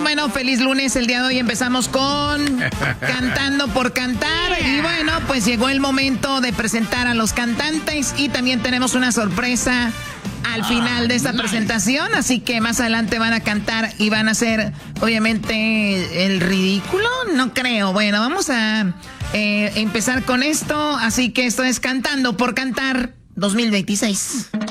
Bueno, feliz lunes. El día de hoy empezamos con Cantando por Cantar. Y bueno, pues llegó el momento de presentar a los cantantes y también tenemos una sorpresa al final de esta presentación. Así que más adelante van a cantar y van a hacer, obviamente, el ridículo. No creo. Bueno, vamos a empezar con esto. Así que esto es Cantando por Cantar 2026.